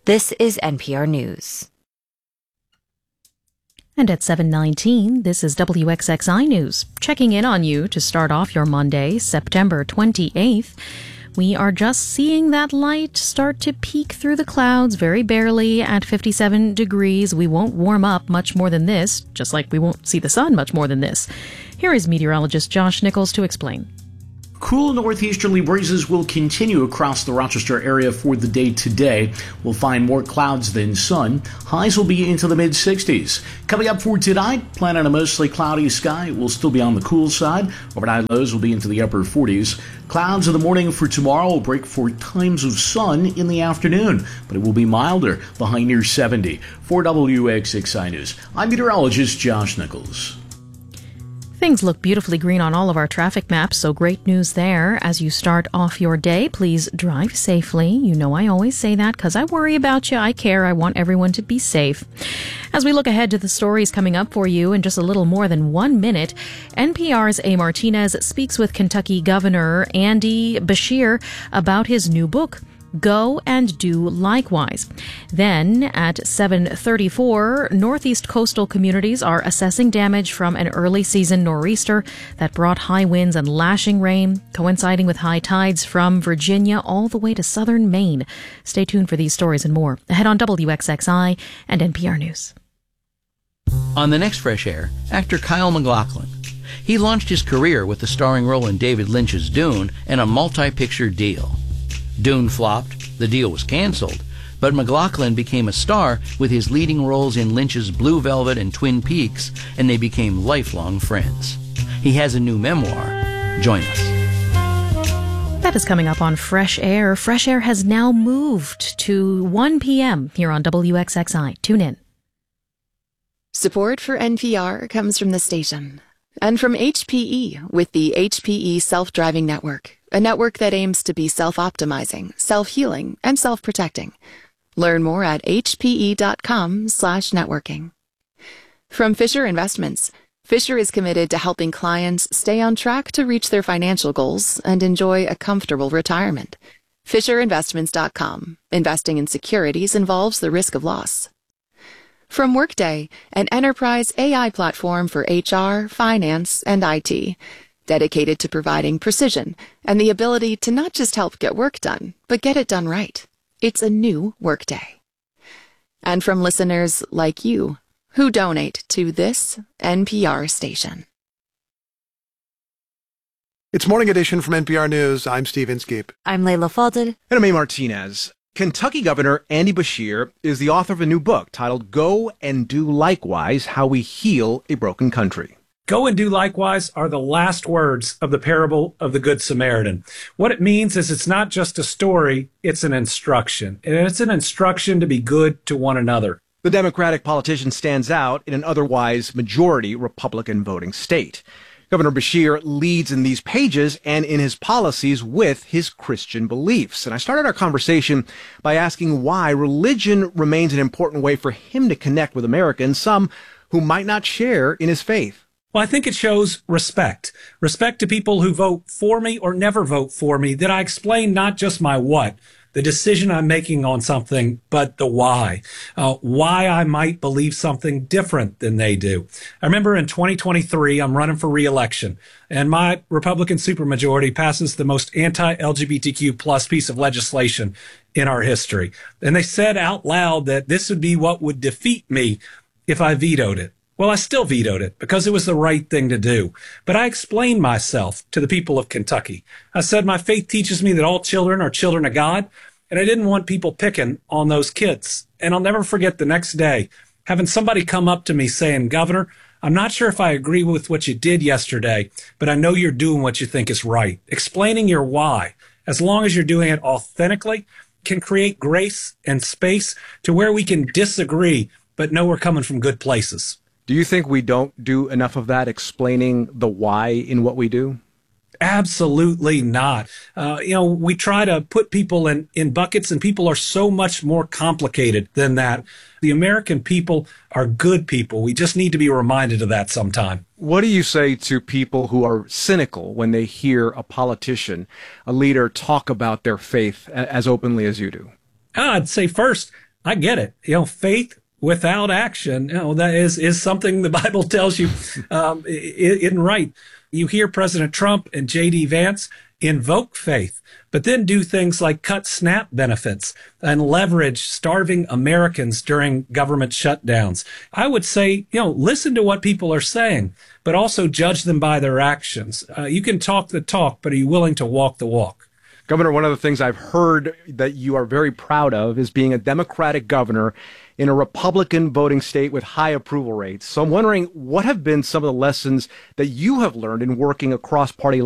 This is NPR News. And at 7:19, this is WXXI News, checking in on you to start off your Monday, September 28th. We are just seeing that light start to peek through the clouds very barely at 57 degrees. We won't warm up much more than this, just like we won't see the sun much more than this. Here is meteorologist Josh Nichols to explain. Cool northeasterly breezes will continue across the Rochester area for the day today. We'll find more clouds than sun. Highs will be into the mid-60s. Coming up for tonight, plan on a mostly cloudy sky. It will still be on the cool side. Overnight lows will be into the upper 40s. Clouds in the morning for tomorrow will break for times of sun in the afternoon, but it will be milder, the high near 70. For WXXI News, I'm meteorologist Josh Nichols. Things look beautifully green on all of our traffic maps, so great news there. As you start off your day, please drive safely. You know I always say that because I worry about you. I care. I want everyone to be safe. As we look ahead to the stories coming up for you in just a little more than 1 minute, NPR's A. Martinez speaks with Kentucky Governor Andy Beshear about his new book, Go and Do Likewise. Then at 7:34, Northeast coastal communities are assessing damage from an early season nor'easter that brought high winds and lashing rain, coinciding with high tides from Virginia all the way to southern Maine. Stay tuned for these stories and more ahead on WXXI and NPR News. On the next Fresh Air, actor Kyle MacLachlan. He launched his career with the starring role in David Lynch's Dune and a multi-picture deal. Dune flopped, the deal was canceled, but MacLachlan became a star with his leading roles in Lynch's Blue Velvet and Twin Peaks, and they became lifelong friends. He has a new memoir. Join us. That is coming up on Fresh Air. Fresh Air has now moved to 1 p.m. here on WXXI. Tune in. Support for NPR comes from the station and from HPE with the HPE Self-Driving Network, a network that aims to be self-optimizing, self-healing, and self-protecting. Learn more at hpe.com/networking. From Fisher Investments, Fisher is committed to helping clients stay on track to reach their financial goals and enjoy a comfortable retirement. FisherInvestments.com. Investing in securities involves the risk of loss. From Workday, an enterprise AI platform for HR, finance, and IT, dedicated to providing precision and the ability to not just help get work done, but get it done right. It's a new Workday. And from listeners like you, who donate to this NPR station. It's Morning Edition from NPR News. I'm Steve Inskeep. I'm Leila Fadel. And I'm A. Martinez. Kentucky Governor Andy Beshear is the author of a new book titled Go and Do Likewise, How We Heal a Broken Country. Go and do likewise are the last words of the parable of the Good Samaritan. What it means is it's not just a story, it's an instruction. And it's an instruction to be good to one another. The Democratic politician stands out in an otherwise majority Republican voting state. Governor Beshear leads in these pages and in his policies with his Christian beliefs. And I started our conversation by asking why religion remains an important way for him to connect with Americans, some who might not share in his faith. Well, I think it shows respect. Respect to people who vote for me or never vote for me, that I explain not just my what, the decision I'm making on something, but the why. Why I might believe something different than they do. I remember in 2023, I'm running for re-election, and my Republican supermajority passes the most anti-LGBTQ plus piece of legislation in our history. And they said out loud that this would be what would defeat me if I vetoed it. Well, I still vetoed it because it was the right thing to do. But I explained myself to the people of Kentucky. I said my faith teaches me that all children are children of God, and I didn't want people picking on those kids. And I'll never forget the next day having somebody come up to me saying, "Governor, I'm not sure if I agree with what you did yesterday, but I know you're doing what you think is right." Explaining your why, as long as you're doing it authentically, can create grace and space to where we can disagree, but know we're coming from good places. Do you think we don't do enough of that, explaining the why in what we do? Absolutely not. We try to put people in buckets, and people are so much more complicated than that. The American people are good people. We just need to be reminded of that sometime. What do you say to people who are cynical when they hear a politician, a leader, talk about their faith as openly as you do? I'd say first, I get it. Faith without action, that is something the Bible tells you isn't right. You hear President Trump and J.D. Vance invoke faith, but then do things like cut SNAP benefits and leverage starving Americans during government shutdowns. I would say, listen to what people are saying, but also judge them by their actions. You can talk the talk, but are you willing to walk the walk? Governor, one of the things I've heard that you are very proud of is being a Democratic governor in a Republican voting state with high approval rates. So I'm wondering, what have been some of the lessons that you have learned in working across party